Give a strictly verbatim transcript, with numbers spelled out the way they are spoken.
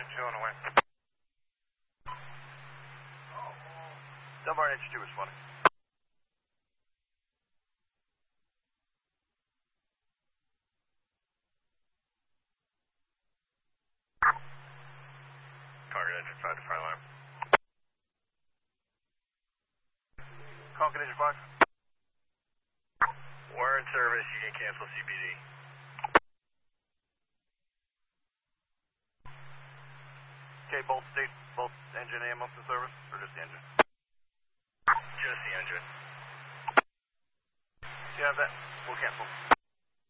engine two on the way. Dunbar engine two responding. Target engine five to fire line. Concord engine five. We're in service, you can cancel C P D. Okay, both state, both engine and motor service, or just the engine? Just the engine. Yeah, that. We'll cancel.